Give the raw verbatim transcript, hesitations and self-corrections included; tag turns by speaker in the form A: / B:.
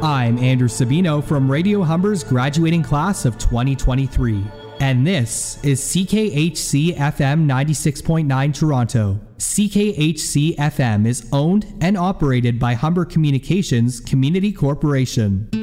A: I'm Andrew Sabino from Radio Humber's graduating class of twenty twenty-three, and this is C K H C F M ninety-six point nine Toronto. C K H C F M is owned and operated by Humber Communications Community Corporation.